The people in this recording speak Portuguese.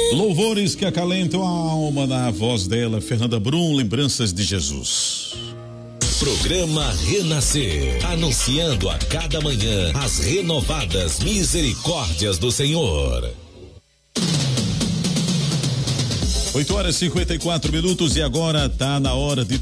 Louvores que acalentam a alma, na voz dela, Fernanda Brum, Lembranças de Jesus. Programa Renascer, anunciando a cada manhã as renovadas misericórdias do Senhor. 8h54 e agora tá na hora de